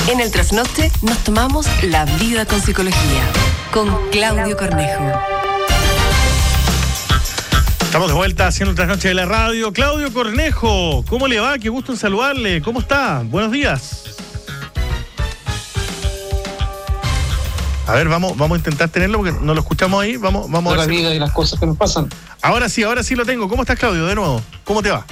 En el Trasnoche nos tomamos la vida con psicología, con Claudio Cornejo. Estamos de vuelta haciendo el Trasnoche de la radio. Claudio Cornejo, ¿cómo le va? Qué gusto en saludarle. ¿Cómo está? Buenos días. A ver, vamos a intentar tenerlo porque no lo escuchamos ahí. Vamos a la vida y las cosas que nos pasan. Ahora sí lo tengo. ¿Cómo estás, Claudio? De nuevo, ¿cómo te va?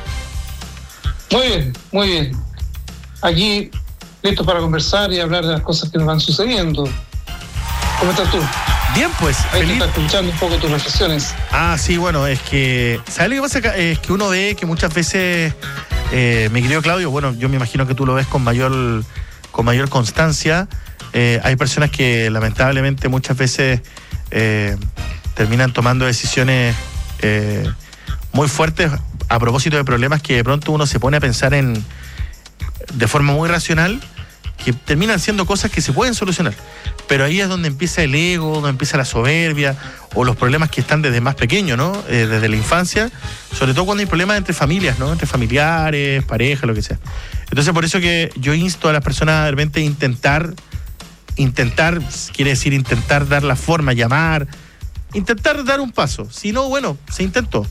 Muy bien. Aquí, listo para conversar y hablar de las cosas que nos van sucediendo. ¿Cómo estás tú? Bien, pues. Ahí te está escuchando un poco tus reflexiones. Sí, bueno, es que... ¿Sabes lo que pasa? Es que uno ve que muchas veces, mi querido Claudio, bueno, yo me imagino que tú lo ves con mayor constancia. Hay personas que lamentablemente muchas veces terminan tomando decisiones muy fuertes a propósito de problemas que de pronto uno se pone a pensar de forma muy racional, que terminan siendo cosas que se pueden solucionar. Pero ahí es donde empieza el ego, donde empieza la soberbia o los problemas que están desde más pequeño, ¿no? Desde la infancia, sobre todo cuando hay problemas entre familias, ¿no? Entre familiares, pareja, lo que sea. Entonces, por eso que yo insto a las personas de repente a intentar, quiere decir intentar dar la forma, llamar, intentar dar un paso. Si no, bueno, se intentó.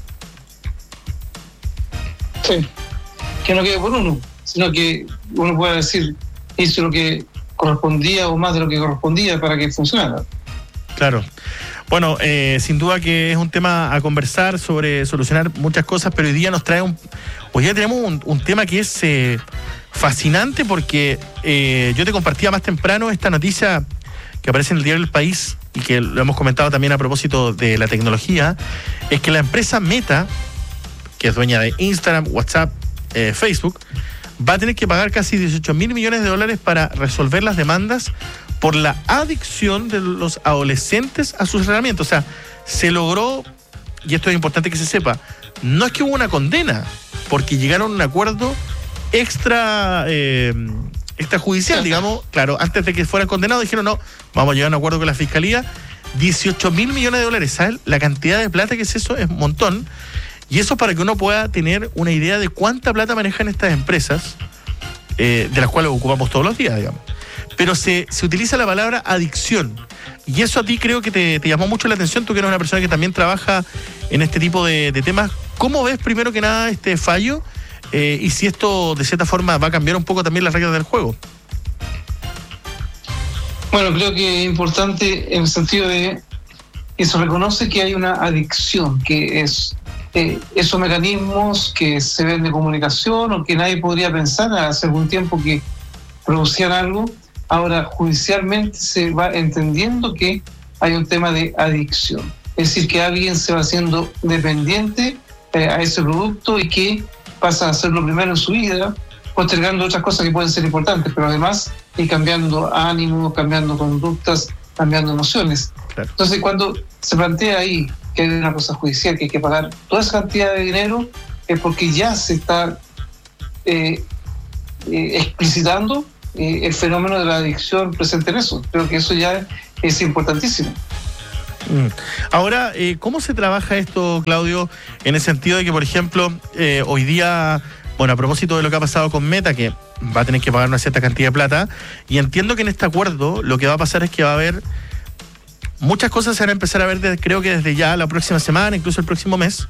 Sí, que no quede por uno, sino que uno pueda decir, hizo lo que correspondía o más de lo que correspondía para que funcionara. Claro. Bueno, sin duda que es un tema a conversar sobre solucionar muchas cosas, pero hoy día tenemos un tema que es fascinante porque yo te compartía más temprano esta noticia que aparece en el diario El País y que lo hemos comentado también a propósito de la tecnología, es que la empresa Meta, que es dueña de Instagram, WhatsApp, Facebook, va a tener que pagar casi $18 mil millones para resolver las demandas por la adicción de los adolescentes a sus herramientas. O sea, se logró, y esto es importante que se sepa, no es que hubo una condena, porque llegaron a un acuerdo extrajudicial, digamos. Claro, antes de que fueran condenados dijeron, no, vamos a llegar a un acuerdo con la Fiscalía. $18 mil millones, ¿sabes? La cantidad de plata que es eso es un montón. Y eso para que uno pueda tener una idea de cuánta plata manejan estas empresas, de las cuales ocupamos todos los días, digamos. Pero se utiliza la palabra adicción. Y eso a ti creo que te llamó mucho la atención, tú que eres una persona que también trabaja en este tipo de temas. ¿Cómo ves primero que nada este fallo? Y si esto de cierta forma va a cambiar un poco también las reglas del juego. Bueno, creo que es importante en el sentido de que se reconoce que hay una adicción, que es esos mecanismos que se ven de comunicación o que nadie podría pensar hace algún tiempo que producían algo. Ahora judicialmente se va entendiendo que hay un tema de adicción, es decir, que alguien se va haciendo dependiente a ese producto y que pasa a hacerlo primero en su vida, postergando otras cosas que pueden ser importantes, pero además y cambiando ánimos, cambiando conductas, cambiando emociones. Claro. Entonces, cuando se plantea ahí que hay una cosa judicial, que hay que pagar toda esa cantidad de dinero, es porque ya se está explicitando el fenómeno de la adicción presente en eso. Creo que eso ya es importantísimo. Ahora, ¿cómo se trabaja esto, Claudio, en el sentido de que, por ejemplo, hoy día, bueno, a propósito de lo que ha pasado con Meta, que va a tener que pagar una cierta cantidad de plata, y entiendo que en este acuerdo lo que va a pasar es que va a haber muchas cosas, se van a empezar a ver, creo que desde ya la próxima semana, incluso el próximo mes.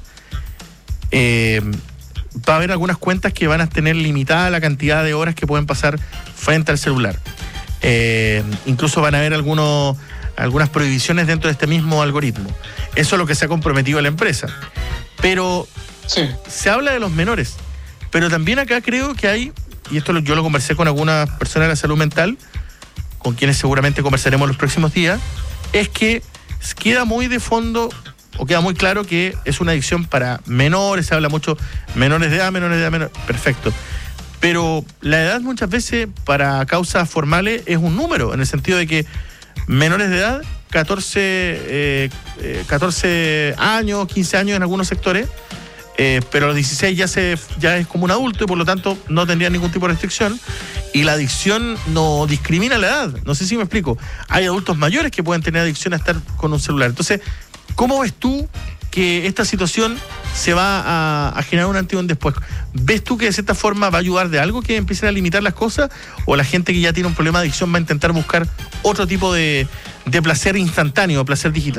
Va a haber algunas cuentas que van a tener limitada la cantidad de horas que pueden pasar frente al celular. Incluso van a haber algunas prohibiciones dentro de este mismo algoritmo. Eso es lo que se ha comprometido la empresa. Pero sí, se habla de los menores. Pero también acá creo que hay, y esto yo lo conversé con algunas personas de la salud mental, con quienes seguramente conversaremos los próximos días, es que queda muy de fondo, o queda muy claro que es una adicción para menores, se habla mucho menores de edad, perfecto. Pero la edad muchas veces para causas formales es un número, en el sentido de que menores de edad, 14 años, 15 años en algunos sectores, pero a los 16 ya es como un adulto y por lo tanto no tendría ningún tipo de restricción. Y la adicción no discrimina la edad. No sé si me explico. Hay adultos mayores que pueden tener adicción a estar con un celular. Entonces, ¿cómo ves tú que esta situación se va a generar un antes y un después. ¿Ves tú que de cierta forma va a ayudar de algo que empiecen a limitar las cosas? ¿O la gente que ya tiene un problema de adicción va a intentar buscar otro tipo de placer instantáneo, placer digital?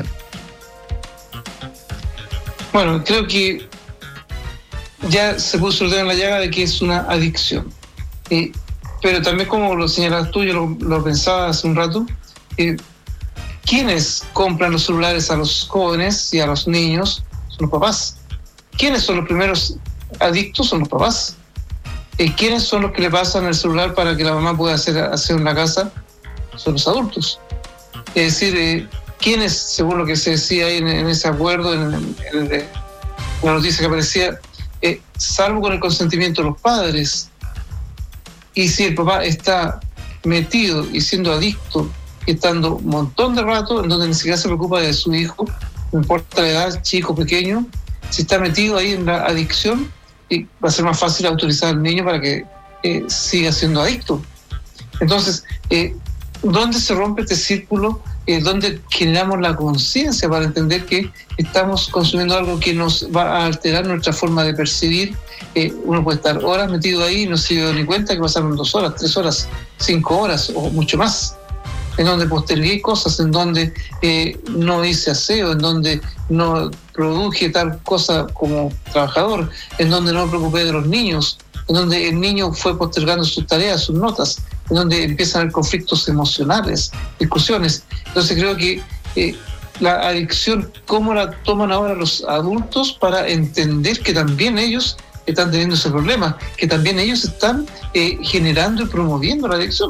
Bueno, creo que ya se puso el dedo en la llaga de que es una adicción. Pero también, como lo señalas tú, yo lo pensaba hace un rato, ¿quiénes compran los celulares a los jóvenes y a los niños? Son los papás. ¿Quiénes son los primeros adictos? Son los papás. ¿Quiénes son los que le pasan el celular para que la mamá pueda hacer en la casa? Son los adultos. Es decir, ¿quiénes, según lo que se decía ahí en ese acuerdo, en la noticia que aparecía, salvo con el consentimiento de los padres? Y si el papá está metido y siendo adicto, estando un montón de rato en donde ni siquiera se preocupa de su hijo, no importa la edad, chico, pequeño, si está metido ahí en la adicción, va a ser más fácil autorizar al niño para que siga siendo adicto. Entonces, ¿dónde se rompe este círculo? ¿Dónde generamos la conciencia para entender que estamos consumiendo algo que nos va a alterar nuestra forma de percibir? Uno puede estar horas metido ahí y no se dio ni cuenta que pasaron 2 horas, 3 horas, 5 horas o mucho más, en donde postergué cosas, en donde no hice aseo, en donde no produje tal cosa como trabajador, en donde no me preocupé de los niños, en donde el niño fue postergando sus tareas, sus notas, en donde empiezan a haber conflictos emocionales, discusiones. Entonces creo que la adicción, ¿cómo la toman ahora los adultos para entender que también ellos están teniendo ese problema, que también ellos están generando y promoviendo la adicción?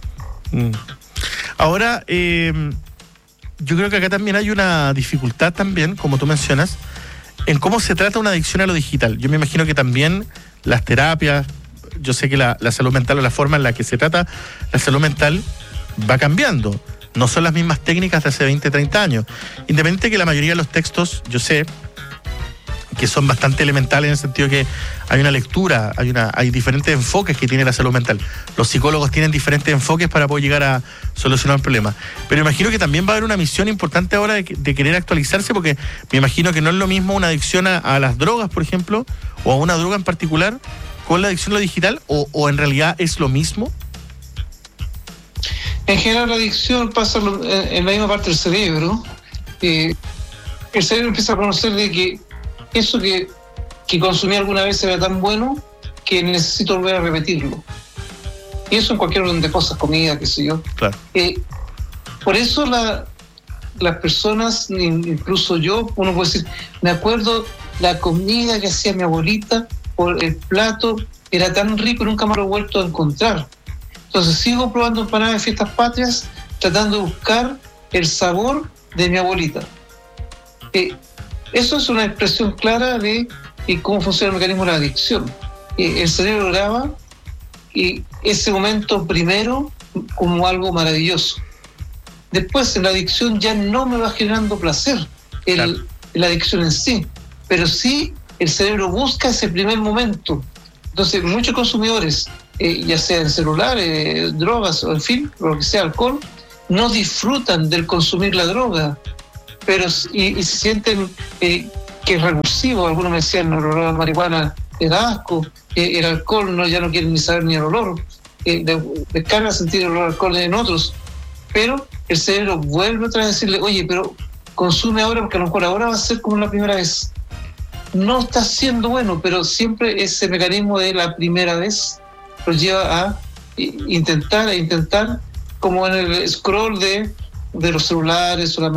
Ahora, yo creo que acá también hay una dificultad también, como tú mencionas, en cómo se trata una adicción a lo digital. Yo me imagino que también las terapias, yo sé que la salud mental o la forma en la que se trata la salud mental va cambiando. No son las mismas técnicas de hace 20, 30 años. Independiente de que la mayoría de los textos, yo sé que son bastante elementales en el sentido que hay una lectura, hay diferentes enfoques que tiene la salud mental. Los psicólogos tienen diferentes enfoques para poder llegar a solucionar un problema. Pero imagino que también va a haber una misión importante ahora de querer actualizarse, porque me imagino que no es lo mismo una adicción a las drogas, por ejemplo, o a una droga en particular, con la adicción a lo digital, o en realidad es lo mismo. En general, la adicción pasa en la misma parte del cerebro. El cerebro empieza a conocer de que eso que consumí alguna vez era tan bueno que necesito volver a repetirlo. Y eso en cualquier orden de cosas, comida, qué sé yo. Claro. Por eso las personas, incluso yo, uno puede decir, me acuerdo la comida que hacía mi abuelita, por el plato, era tan rico y nunca me lo he vuelto a encontrar. Entonces sigo probando empanadas de fiestas patrias, tratando de buscar el sabor de mi abuelita. Eso es una expresión clara de cómo funciona el mecanismo de la adicción. El cerebro graba ese momento primero como algo maravilloso. Después, en la adicción ya no me va generando placer la adicción en sí, pero sí el cerebro busca ese primer momento. Entonces, muchos consumidores, ya sea en celulares, drogas o en fin, lo que sea, alcohol, no disfrutan del consumir la droga, pero y se sienten que es repulsivo. Algunos me decían, el olor a la marihuana da asco, el alcohol ya no quieren ni saber ni el olor, descarga sentir el olor al alcohol en otros, pero el cerebro vuelve otra vez a decirle, oye, pero consume ahora porque a lo mejor ahora va a ser como la primera vez. No está siendo bueno, pero siempre ese mecanismo de la primera vez los lleva a intentar, como en el scroll de los celulares o la